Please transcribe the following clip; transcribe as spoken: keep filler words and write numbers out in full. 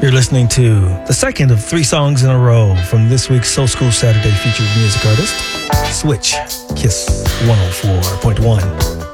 You're listening to the second of three songs in a row from this week's Soul School Saturday featured music artist, Switch, Kiss one oh four point one.